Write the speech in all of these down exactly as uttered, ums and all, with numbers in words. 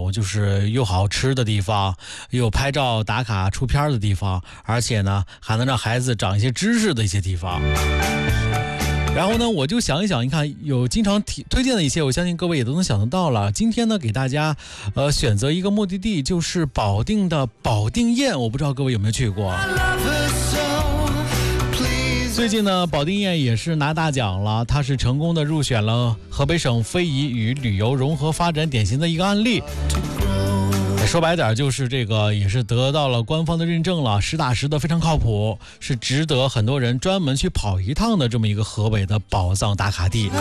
种就是又好吃的地方，又拍照打卡出片的地方，而且呢还能让孩子长一些知识的一些地方。然后呢，我就想一想，你看有经常提推荐的一些，我相信各位也都能想得到了。今天呢，给大家呃选择一个目的地，就是保定的保定堰，我不知道各位有没有去过。最近呢，保定堰也是拿大奖了，它是成功的入选了河北省非遗与旅游融合发展典型的一个案例。说白点就是这个也是得到了官方的认证了，实打实的非常靠谱，是值得很多人专门去跑一趟的这么一个河北的宝藏打卡地。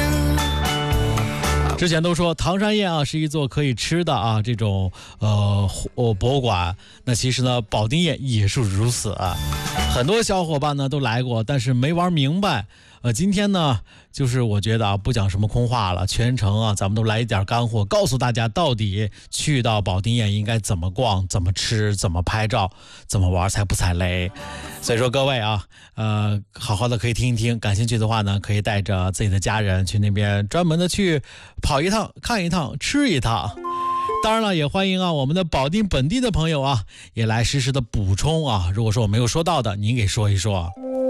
之前都说唐山堰啊是一座可以吃的啊这种呃博物馆，那其实呢保定堰也是如此啊。很多小伙伴呢都来过，但是没玩明白。呃，今天呢，就是我觉得啊，不讲什么空话了，全程啊，咱们都来一点干货，告诉大家到底去到保定堰应该怎么逛、怎么吃、怎么拍照、怎么玩才不踩雷。所以说各位啊，呃，好好的可以听一听，感兴趣的话呢，可以带着自己的家人去那边专门的去跑一趟、看一趟、吃一趟。当然了，也欢迎啊我们的保定本地的朋友啊，也来实时的补充啊。如果说我没有说到的，您给说一说。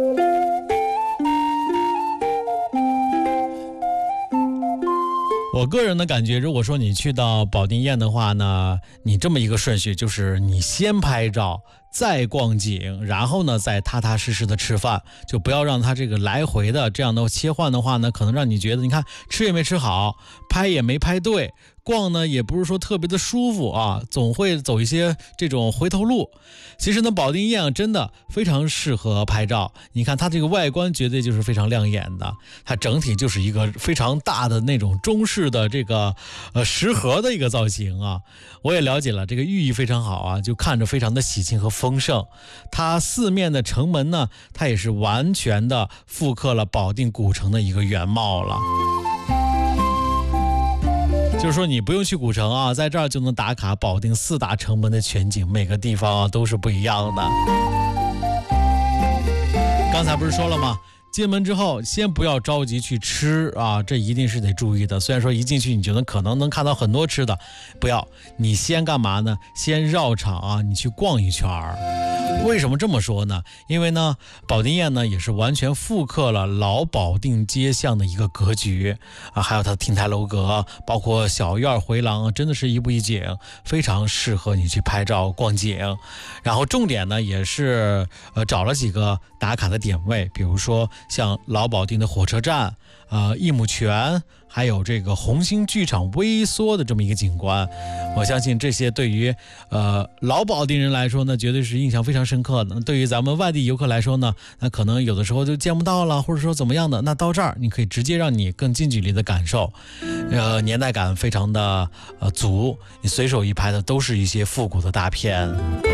我个人的感觉，如果说你去到保定堰的话呢，你这么一个顺序，就是你先拍照，再逛景，然后呢再踏踏实实的吃饭，就不要让它这个来回的这样的切换的话呢，可能让你觉得你看吃也没吃好，拍也没拍对，逛呢也不是说特别的舒服啊，总会走一些这种回头路。其实呢保定堰真的非常适合拍照，你看它这个外观绝对就是非常亮眼的，它整体就是一个非常大的那种中式的这个呃石盒的一个造型啊。我也了解了，这个寓意非常好啊，就看着非常的喜庆和丰盛。它四面的城门呢，它也是完全的复刻了保定古城的一个原貌了。就是说你不用去古城啊，在这儿就能打卡保定四大城门的全景，每个地方啊都是不一样的。刚才不是说了吗？进门之后先不要着急去吃啊，这一定是得注意的。虽然说一进去你就能可能能看到很多吃的，不要，你先干嘛呢？先绕场啊，你去逛一圈儿。为什么这么说呢？因为呢保定堰呢也是完全复刻了老保定街巷的一个格局啊，还有它的亭台楼阁，包括小院回廊啊，真的是一步一景，非常适合你去拍照逛景。然后重点呢也是呃找了几个打卡的点位，比如说像老保定的火车站呃益母泉，还有这个红星剧场微缩的这么一个景观。我相信这些对于呃老保定人来说呢，绝对是印象非常深刻的。对于咱们外地游客来说呢，那可能有的时候就见不到了，或者说怎么样的，那到这儿你可以直接让你更近距离的感受，呃年代感非常的呃足，你随手一拍的都是一些复古的大片。